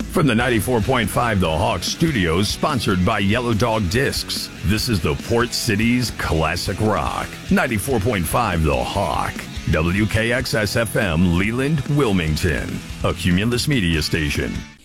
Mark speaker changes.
Speaker 1: From the 94.5 The Hawk Studios, sponsored by Yellow Dog Discs, this is the Port City's Classic Rock. 94.5 The Hawk. WKXS-FM, Leland, Wilmington. A Cumulus Media Station.